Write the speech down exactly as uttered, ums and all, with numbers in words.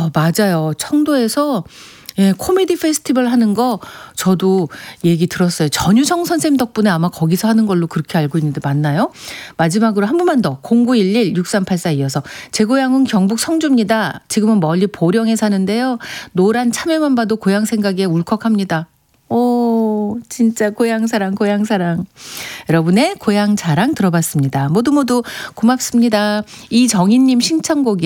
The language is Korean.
아, 맞아요. 청도에서 예, 코미디 페스티벌 하는 거 저도 얘기 들었어요. 전유성 선생님 덕분에 아마 거기서 하는 걸로 그렇게 알고 있는데 맞나요? 마지막으로 한 번만 더 공구일일 육삼팔사 이어서 제 고향은 경북 성주입니다. 지금은 멀리 보령에 사는데요. 노란 참외만 봐도 고향 생각에 울컥합니다. 오, 진짜 고향 사랑, 고향 사랑. 여러분의 고향 자랑 들어봤습니다. 모두 모두 고맙습니다. 이정희님 신청곡이에요.